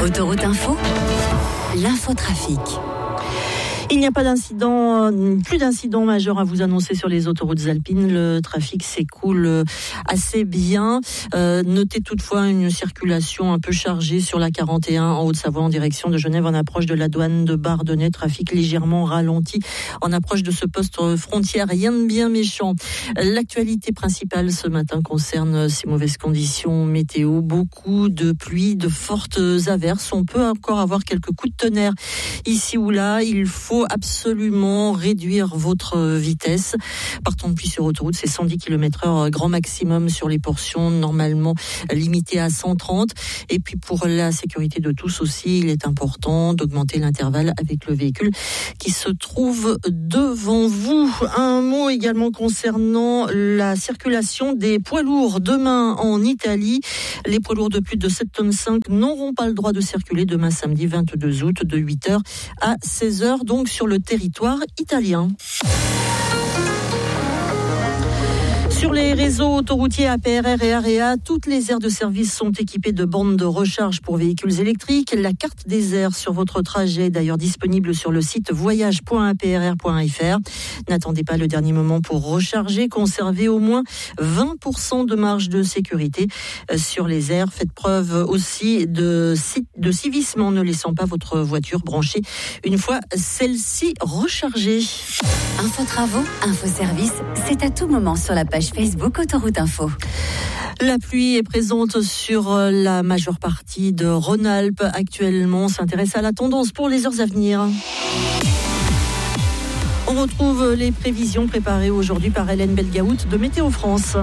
Autoroute Info, l'infotrafic. Il n'y a pas plus d'incidents majeurs à vous annoncer sur les autoroutes alpines. Le trafic s'écoule assez bien. Notez toutefois une circulation un peu chargée sur la 41 en Haute-Savoie en direction de Genève en approche de la douane de Bardonnay. Trafic légèrement ralenti en approche de ce poste frontière. Rien de bien méchant. L'actualité principale ce matin concerne ces mauvaises conditions météo. Beaucoup de pluie, de fortes averses. On peut encore avoir quelques coups de tonnerre ici ou là. Il faut absolument réduire votre vitesse. Partons depuis sur autoroute, c'est 110 km/h grand maximum sur les portions normalement limitées à 130. Et puis pour la sécurité de tous aussi, il est important d'augmenter l'intervalle avec le véhicule qui se trouve devant vous. Un mot également concernant la circulation des poids lourds. Demain en Italie, les poids lourds de plus de 7,5 tonnes n'auront pas le droit de circuler demain samedi 22 août de 8h à 16h. Donc sur le territoire italien. Sur les réseaux autoroutiers APRR et AREA, toutes les aires de service sont équipées de bornes de recharge pour véhicules électriques. La carte des aires sur votre trajet est d'ailleurs disponible sur le site voyage.aprr.fr. N'attendez pas le dernier moment pour recharger. Conservez au moins 20% de marge de sécurité sur les aires. Faites preuve aussi de civisme en ne laissant pas votre voiture branchée une fois celle-ci rechargée. Info travaux, info service, c'est à tout moment sur la page Facebook Autoroute Info. La pluie est présente sur la majeure partie de Rhône-Alpes. Actuellement, on s'intéresse à la tendance pour les heures à venir. On retrouve les prévisions préparées aujourd'hui par Hélène Belgaout de Météo France.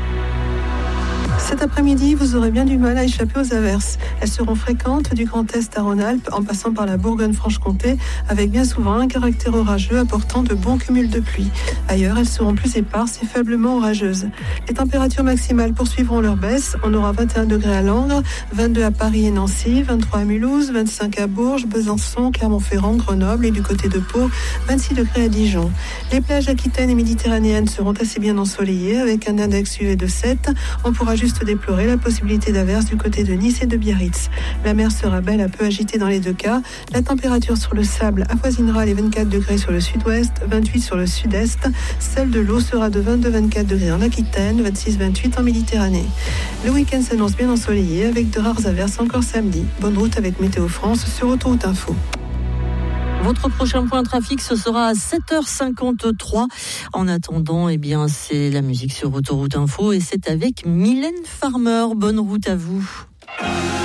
Cet après-midi, vous aurez bien du mal à échapper aux averses. Elles seront fréquentes du Grand Est à Rhône-Alpes en passant par la Bourgogne-Franche-Comté avec bien souvent un caractère orageux apportant de bons cumuls de pluie. Ailleurs, elles seront plus éparses et faiblement orageuses. Les températures maximales poursuivront leur baisse. On aura 21 degrés à Langres, 22 à Paris et Nancy, 23 à Mulhouse, 25 à Bourges, Besançon, Clermont-Ferrand, Grenoble et du côté de Pau, 26 degrés à Dijon. Les plages aquitaines et méditerranéennes seront assez bien ensoleillées avec un index UV de 7. On pourra juste déplorer la possibilité d'averses du côté de Nice et de Biarritz. La mer sera belle à peu agitée dans les deux cas. La température sur le sable avoisinera les 24 degrés sur le sud-ouest, 28 sur le sud-est. Celle de l'eau sera de 22-24 degrés en Aquitaine, 26-28 en Méditerranée. Le week-end s'annonce bien ensoleillé avec de rares averses encore samedi. Bonne route avec Météo France sur Autoroute Info. Votre prochain point trafic, ce sera à 7h53. En attendant, c'est la musique sur Autoroute Info et c'est avec Mylène Farmer. Bonne route à vous.